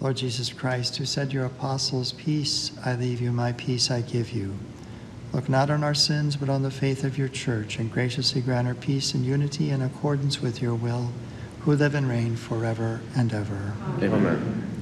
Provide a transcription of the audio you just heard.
Lord Jesus Christ, who said to your apostles, "Peace I leave you, my peace I give you," look not on our sins, but on the faith of your church, and graciously grant her peace and unity in accordance with your will, who live and reign forever and ever. Amen.